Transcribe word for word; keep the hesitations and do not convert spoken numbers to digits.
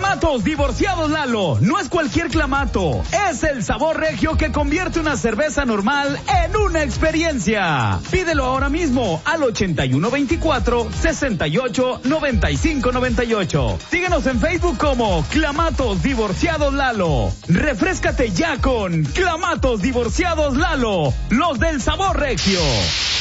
Clamatos Divorciados Lalo. No es cualquier clamato, es el sabor regio que convierte una cerveza normal en una experiencia. Pídelo ahora mismo al ochenta y uno veinticuatro, sesenta y ocho, noventa y cinco noventa y ocho. Síguenos en Facebook como Clamatos Divorciados Lalo. Refréscate ya con Clamatos Divorciados Lalo, los del sabor regio.